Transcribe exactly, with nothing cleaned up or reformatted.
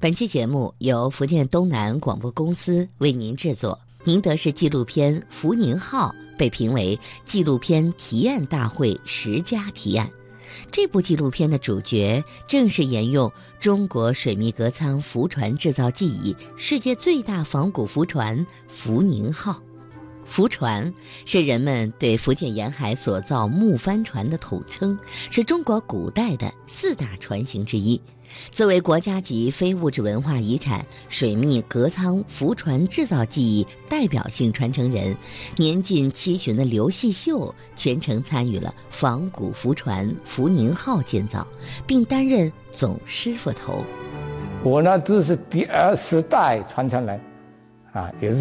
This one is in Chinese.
本期节目由福建东南广播公司为您制作。宁德市纪录片《福宁号》被评为纪录片提案大会十佳提案。这部纪录片的主角正是沿用中国水密隔舱浮船制造技艺，世界最大仿古浮船福宁号。浮船是人们对福建沿海所造木帆船的统称，是中国古代的四大船型之一。作为国家级非物质文化遗产，水密隔舱浮船制造技艺代表性传承人，年近七旬的刘细秀全程参与了仿古浮船福宁号建造，并担任总师傅头。 我呢，这是第二十代传承人，啊，也是